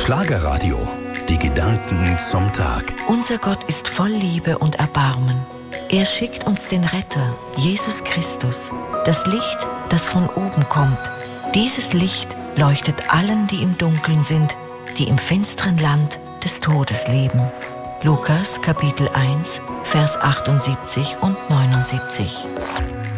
Schlagerradio. Die Gedanken zum Tag. Unser Gott ist voll Liebe und Erbarmen. Er schickt uns den Retter, Jesus Christus, das Licht, das von oben kommt. Dieses Licht leuchtet allen, die im Dunkeln sind, die im finsteren Land des Todes leben. Lukas Kapitel 1, Vers 78 und 79.